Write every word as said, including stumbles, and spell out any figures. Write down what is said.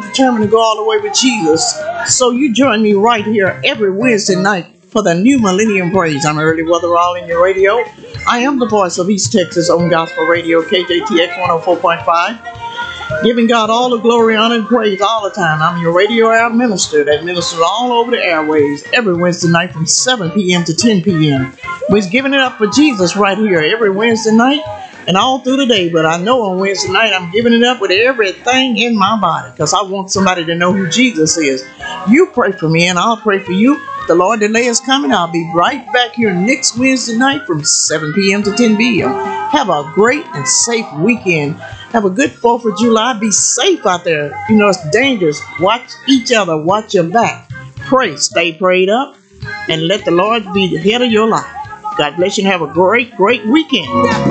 determined to go all the way with Jesus. So you join me right here every Wednesday night for the New Millennium Praise. I'm Early Weatherall in your radio. I am the voice of East Texas on Gospel Radio, K J T X one oh four point five. Giving God all the glory, honor, and praise all the time. I'm your radio air minister that ministers all over the airways every Wednesday night from seven p.m. to ten p.m. We're giving it up for Jesus right here every Wednesday night and all through the day. But I know on Wednesday night I'm giving it up with everything in my body because I want somebody to know who Jesus is. You pray for me and I'll pray for you. The Lord delay is coming. I'll be right back here next Wednesday night from seven p.m. to ten p.m. Have a great and safe weekend. Have a good fourth of July. Be safe out there. You know, it's dangerous. Watch each other. Watch your back. Pray. Stay prayed up. And let the Lord be the head of your life. God bless you and have a great, great weekend.